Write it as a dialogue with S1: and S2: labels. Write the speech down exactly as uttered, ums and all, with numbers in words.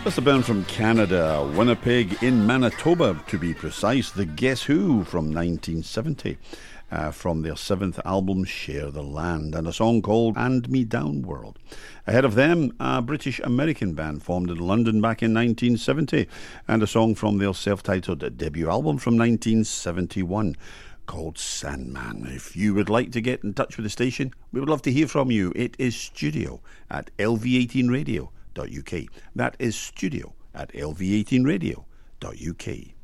S1: That's a band from Canada, Winnipeg in Manitoba to be precise, the Guess Who from nineteen seventy, uh, from their seventh album Share the Land, and a song called And Me Down World. Ahead of them, a British-American band formed in London back in nineteen seventy, and a song from their self-titled debut album from nineteen seventy-one called Sandman. If you would like to get in touch with the station, we would love to hear from you. It is studio at L V eighteen radio dot U K. That is studio at L V eighteen radio dot U K.